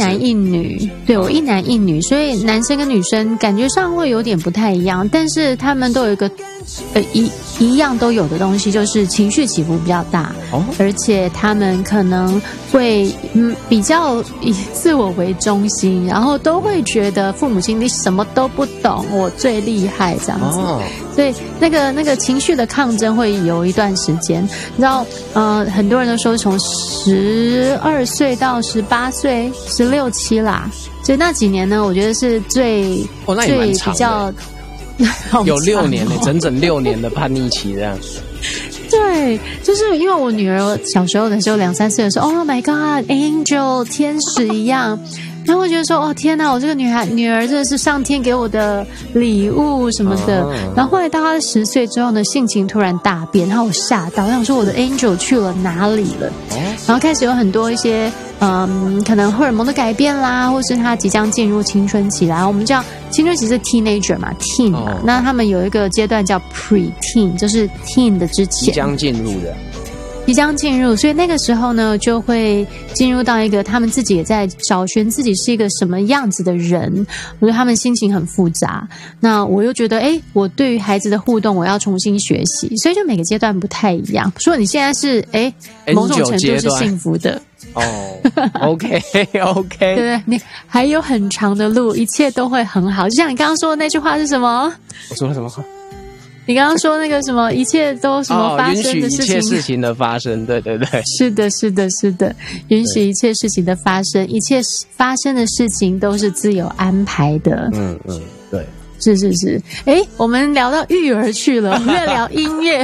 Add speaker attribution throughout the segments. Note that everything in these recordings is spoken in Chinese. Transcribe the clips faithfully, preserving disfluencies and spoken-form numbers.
Speaker 1: 男一女，对，我一男一女，所以男生跟女生感觉上会有点不太一样，但是他们都有一个呃一一样都有的东西，就是情绪起伏比较大，哦，而且他们可能会嗯比较以自我为中心，然后都会觉得父母亲你什么都不懂，我最厉害这样子，哦，所以那个那个情绪的抗争会有一段时间，你知道，呃，很多人都说从十二岁到十八岁、十六七啦，所以那几年呢，我觉得是最、
Speaker 2: 哦、那也蛮长的，最比较。有六年呢，整整六年的叛逆期这样。
Speaker 1: 对，就是因为我女儿小时候的时候，两三岁的时候 ，Oh my God，Angel 天使一样，然后我觉得说，哦天哪，我这个女孩女儿真的是上天给我的礼物什么的。Uh-huh. 然后后来到她十岁之后呢，性情突然大变，然后我吓到，我想说我的 Angel 去了哪里了？ Uh-huh. 然后开始有很多一些嗯，可能荷尔蒙的改变啦，或是她即将进入青春期啦。我们叫青春期是 teenager 嘛 ，teen 嘛， uh-huh. 那他们有一个阶段叫 pre-teen， 就是 teen 的之前。
Speaker 2: 即将进入的。
Speaker 1: 即将进入，所以那个时候呢，就会进入到一个他们自己也在找寻自己是一个什么样子的人。我觉得他们心情很复杂。那我又觉得，哎，我对于孩子的互动，我要重新学习，所以就每个阶段不太一样。说你现在是，哎，某种程度是幸福的。
Speaker 2: 哦 ，OK OK， 对
Speaker 1: 对，你还有很长的路，一切都会很好。就像你刚刚说的那句话是什么？
Speaker 2: 我说了什么话？
Speaker 1: 你刚刚说那个什么，一切都什么发生的事情，
Speaker 2: 哦，允许一切事情的发生，对对对，
Speaker 1: 是的，是的，是的，允许一切事情的发生，一切发生的事情都是自有安排的。
Speaker 2: 嗯嗯，对，
Speaker 1: 是是是。哎，我们聊到育儿去了，我们在聊音乐。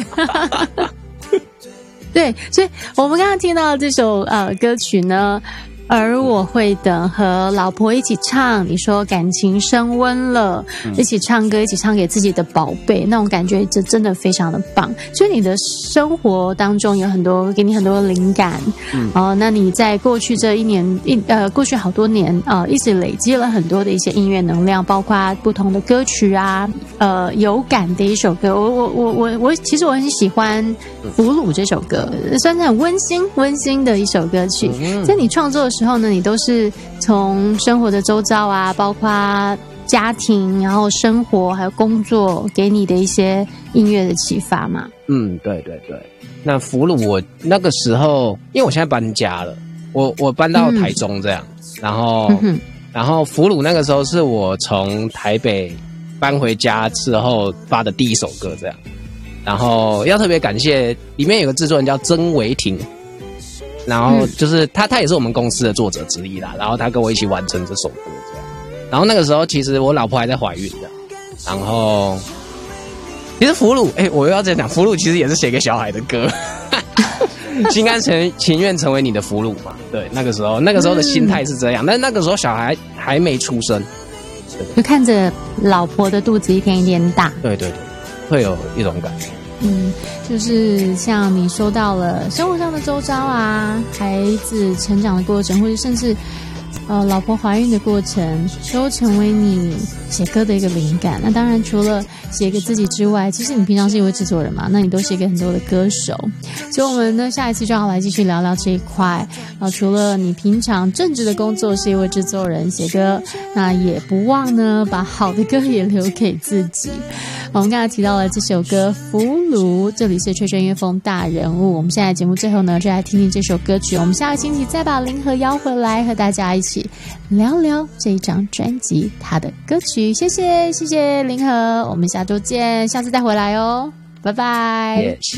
Speaker 1: 对，所以我们刚刚听到的这首呃歌曲呢。而我会等和老婆一起唱，你说感情升温了，嗯，一起唱歌，一起唱给自己的宝贝，那种感觉这真的非常的棒。所以你的生活当中有很多给你很多灵感，嗯，哦，那你在过去这一年一呃过去好多年呃一直累积了很多的一些音乐能量，包括不同的歌曲啊，呃有感的一首歌，我我我我我其实我很喜欢《俘虏》这首歌，算是很温馨温馨的一首歌曲。在你创作的时候呢，你都是从生活的周遭啊，包括家庭，然后生活还有工作给你的一些音乐的启发嘛？
Speaker 2: 嗯，对对对。那俘虏我那个时候，因为我现在搬家了，我我搬到台中这样，嗯，然后，嗯，然后俘虏那个时候是我从台北搬回家之后发的第一首歌这样，然后要特别感谢里面有个制作人叫曾维廷。然后就是他，他也是我们公司的作者之一啦。然后他跟我一起完成这首歌这样。然后那个时候，其实我老婆还在怀孕的。然后，其实俘虏，哎，我又要这样讲，俘虏其实也是写给小孩的歌，心甘情情愿成为你的俘虏嘛。对，那个时候，那个时候的心态是这样，但是那个时候小孩还没出生，
Speaker 1: 就看着老婆的肚子一天一天大。
Speaker 2: 对对对，会有一种感觉。
Speaker 1: 嗯，就是像你说到了生活上的周遭啊，孩子成长的过程，或者甚至呃老婆怀孕的过程，都成为你写歌的一个灵感。那当然除了写给自己之外，其实你平常是一位制作人嘛，那你都写给很多的歌手。所以我们呢下一次就要来继续聊聊这一块。啊，除了你平常正职的工作是一位制作人写歌，那也不忘呢把好的歌也留给自己。我们刚才提到了这首歌《俘虏》，这里是吹吹音乐风大人物。我们现在节目最后呢，就来听听这首歌曲。我们下个星期再把林和邀回来，和大家一起聊聊这一张专辑它的歌曲。谢谢，谢谢林和，我们下周见，下次再回来哦，拜拜。Yeah.